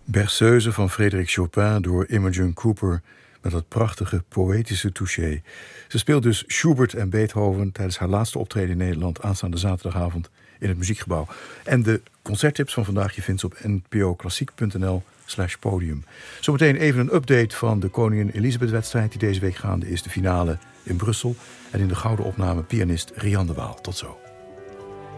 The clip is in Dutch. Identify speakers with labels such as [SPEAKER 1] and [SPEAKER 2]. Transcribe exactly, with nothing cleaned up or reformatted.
[SPEAKER 1] Berceuse van Frédéric Chopin door Imogen Cooper met dat prachtige poëtische touché. Ze speelt dus Schubert en Beethoven tijdens haar laatste optreden in Nederland aanstaande zaterdagavond in het Muziekgebouw. En de concerttips van vandaag je vindt ze op n p o klassiek punt n l slash podium. Zometeen even een update van de Koningin Elisabeth-wedstrijd die deze week gaande is, de finale in Brussel. En in de gouden opname pianist Rian de Waal. Tot zo.